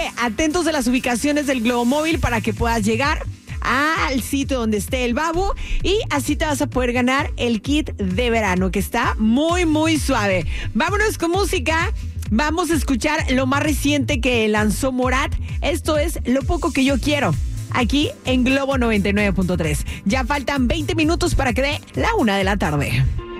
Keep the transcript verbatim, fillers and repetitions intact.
Atentos a las ubicaciones del Globo Móvil para que puedas llegar al sitio donde esté el babo y así te vas a poder ganar el kit de verano que está muy muy suave. Vámonos con música. Vamos a escuchar lo más reciente que lanzó Morat. Esto es Lo Poco Que Yo Quiero, aquí en Globo noventa y nueve punto tres. Ya faltan veinte minutos para que dé la una de la tarde.